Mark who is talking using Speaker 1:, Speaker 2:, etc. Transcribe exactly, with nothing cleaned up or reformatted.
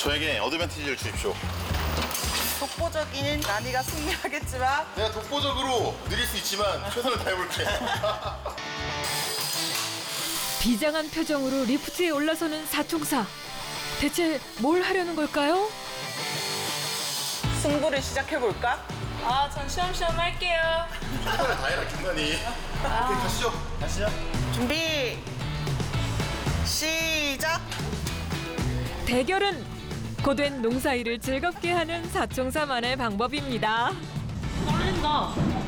Speaker 1: 저에게 어드밴티지를 주십시오.
Speaker 2: 독보적인 난이가 승리하겠지만
Speaker 1: 내가 독보적으로 느릴 수 있지만 최선을 다해볼게.
Speaker 3: 비장한 표정으로 리프트에 올라서는 사총사. 대체 뭘 하려는 걸까요?
Speaker 2: 승부를 시작해볼까?
Speaker 4: 아, 전 쉬엄쉬엄 할게요.
Speaker 1: 최선을 다해라 김난이. 오케이 가시죠. 가시죠.
Speaker 2: 준비 시작!
Speaker 3: 대결은 고된 농사일을 즐겁게 하는 사총사만의 방법입니다.
Speaker 4: 떨린다.